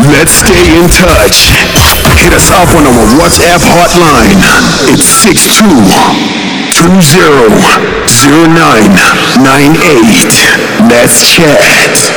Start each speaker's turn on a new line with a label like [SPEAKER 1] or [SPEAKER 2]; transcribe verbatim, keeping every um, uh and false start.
[SPEAKER 1] Let's stay in touch. Hit us up on our WhatsApp hotline. It's six two two zero zero nine nine eight. Let's chat.